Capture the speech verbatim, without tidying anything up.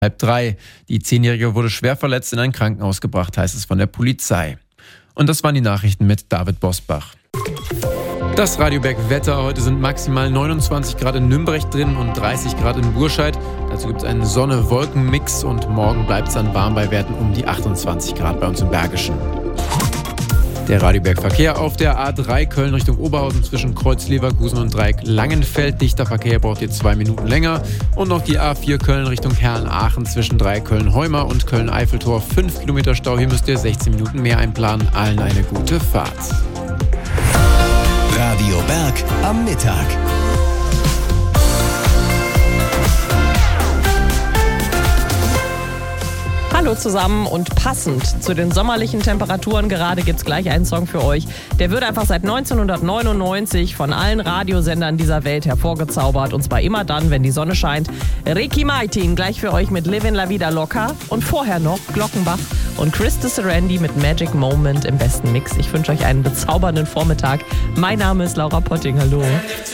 Halb drei. Die Zehnjährige wurde schwer verletzt in ein Krankenhaus gebracht, heißt es von der Polizei. Und das waren die Nachrichten mit David Bosbach. Das Radioberg-Wetter. Heute sind maximal neunundzwanzig Grad in Nürnberg drin und dreißig Grad in Burscheid. Dazu gibt es einen Sonne-Wolken-Mix und morgen bleibt es dann warm bei Werten um die achtundzwanzig Grad bei uns im Bergischen. Der Radioberg-Verkehr auf der A drei Köln Richtung Oberhausen zwischen Kreuz-Leverkusen und Dreieck-Langenfeld. Dichter Verkehr braucht ihr zwei Minuten länger. Und noch die A vier Köln Richtung Herrn-Aachen zwischen Dreieck Köln-Heumer und Köln-Eiffeltor. fünf Kilometer Stau. Hier müsst ihr sechzehn Minuten mehr einplanen. Allen eine gute Fahrt. Radio Berg am Mittag. Hallo zusammen und passend zu den sommerlichen Temperaturen gerade gibt's gleich einen Song für euch. Der wird einfach seit neunzehnhundertneunundneunzig von allen Radiosendern dieser Welt hervorgezaubert. Und zwar immer dann, wenn die Sonne scheint. Ricky Martin gleich für euch mit Livin' La Vida Loca. Und vorher noch Glockenbach und Chris de Serendi mit Magic Moment im besten Mix. Ich wünsche euch einen bezaubernden Vormittag. Mein Name ist Laura Potting. Hallo.